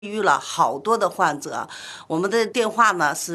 遇了好多的患者，我们的电话呢是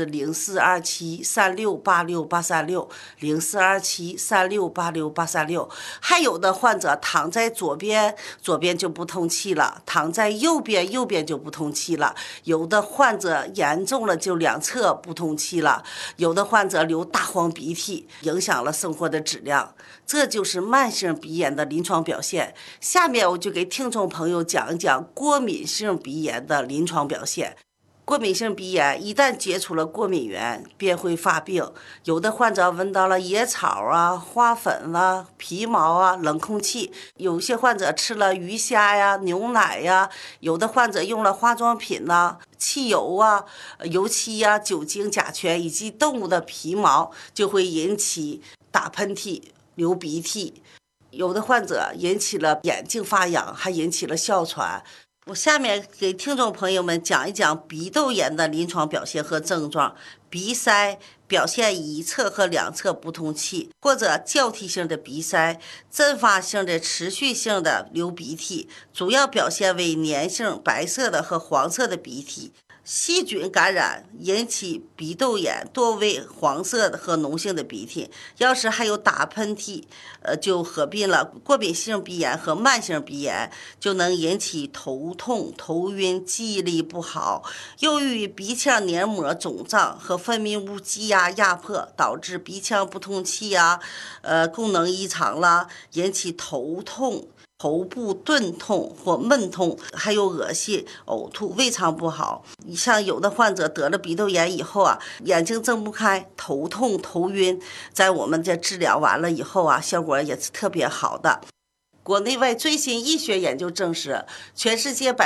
04273686860427368686，还有的患者躺在左边，左边就不通气了；躺在右边，右边就不通气了；有的患者严重了就两侧不通气了；有的患者流大黄鼻涕，影响了生活的质量。这就是慢性鼻炎的临床表现。下面我就给听众朋友讲一讲过敏性鼻炎的临床表现。过敏性鼻炎一旦接触了过敏源，便会发病。有的患者闻到了野草啊、花粉啊、皮毛啊、冷空气；有些患者吃了鱼虾呀、牛奶呀；有的患者用了化妆品呐、汽油啊、油漆呀、酒精、甲醛以及动物的皮毛，就会引起打喷嚏、流鼻涕。有的患者引起了眼睛发痒，还引起了哮喘。我下面给听众朋友们讲一讲鼻窦炎的临床表现和症状。鼻塞表现一侧和两侧不通气，或者交替性的鼻塞，阵发性的持续性的流鼻涕，主要表现为粘性白色的和黄色的鼻涕。细菌感染引起鼻窦炎，多为黄色的和脓性的鼻涕。要是还有打喷嚏，就合并了过敏性鼻炎和慢性鼻炎，就能引起头痛、头晕、记忆力不好。由于鼻腔黏膜肿胀和分泌物积压压迫，导致鼻腔不通气啊，功能异常啦，引起头痛。头部钝痛或闷痛，还有恶心、呕吐、胃肠不好。像有的患者得了鼻窦炎以后啊，眼睛睁不开，头痛、头晕，在我们这治疗完了以后啊，效果也是特别好的。国内外最新医学研究证实，全世界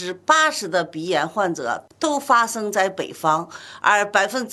80%的鼻炎患者都发生在北方，而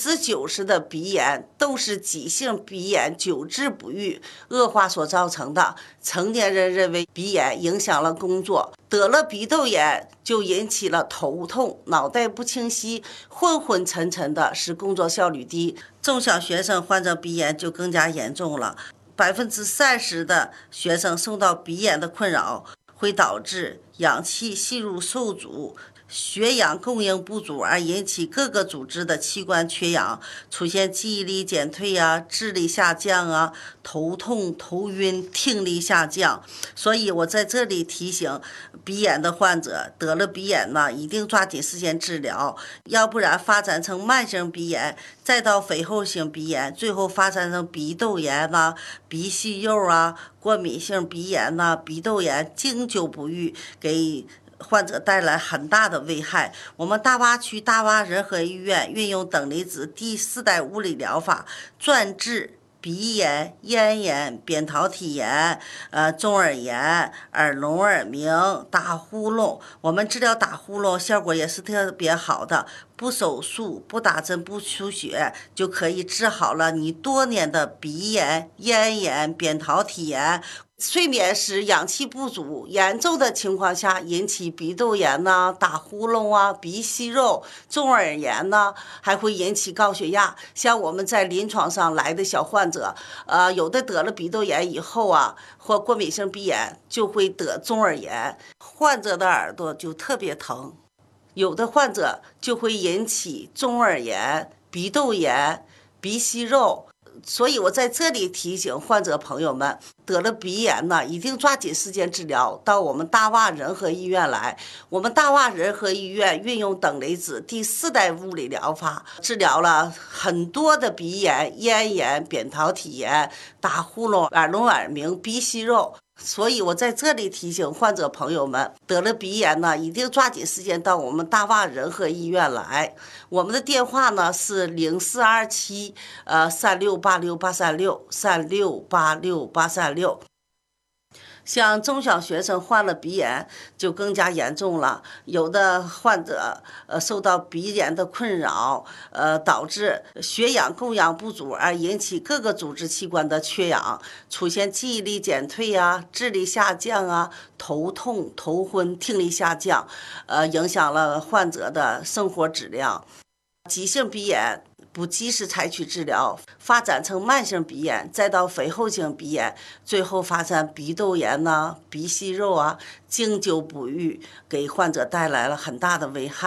90%的鼻炎都是急性鼻炎久治不愈恶化所造成的。成年人认为鼻炎影响了工作，得了鼻窦炎就引起了头痛、脑袋不清晰、昏昏沉沉的，使工作效率低。中小学生患者鼻炎就更加严重了。30%的学生受到鼻炎的困扰，会导致氧气吸入受阻，血氧供应不足，而引起各个组织的器官缺氧，出现记忆力减退啊、智力下降啊、头痛、头晕、听力下降。所以我在这里提醒鼻炎的患者，得了鼻炎呢，一定抓紧时间治疗，要不然发展成慢性鼻炎，再到肥厚性鼻炎，最后发展成鼻窦炎呐、鼻息肉啊、过敏性鼻炎呐、鼻窦炎，经久不愈，给患者带来很大的危害。我们大洼区大洼仁和医院运用等离子第4代物理疗法，专治鼻炎、咽炎、扁桃体炎、中耳炎、耳聋耳鸣、打呼噜。我们治疗打呼噜效果也是特别好的，不手术、不打针、不输血，就可以治好了你多年的鼻炎、咽炎、扁桃体炎。睡眠时氧气不足严重的情况下，引起鼻窦炎呐、打呼噜啊、鼻息肉、中耳炎呐，还会引起高血压。像我们在临床上来的小患者，有的得了鼻窦炎以后啊，或过敏性鼻炎，就会得中耳炎，患者的耳朵就特别疼。有的患者就会引起中耳炎、鼻窦炎、鼻息肉。所以我在这里提醒患者朋友们，得了鼻炎呢，一定抓紧时间治疗，到我们大洼仁和医院来。我们大洼仁和医院运用等离子第4代物理疗法，治疗了很多的鼻炎、咽炎、扁桃体炎、打呼噜、耳聋耳鸣、鼻息肉。所以我在这里提醒患者朋友们，得了鼻炎呢，一定抓紧时间到我们大洼仁和医院来。我们的电话呢是0427368686368686。像中小学生患了鼻炎就更加严重了，有的患者受到鼻炎的困扰，导致血氧供氧不足，而引起各个组织器官的缺氧，出现记忆力减退啊、智力下降啊、头痛、头昏、听力下降，影响了患者的生活质量。急性鼻炎不及时采取治疗，发展成慢性鼻炎，再到肥厚性鼻炎，最后发展鼻窦炎鼻息肉经久不愈，给患者带来了很大的危害。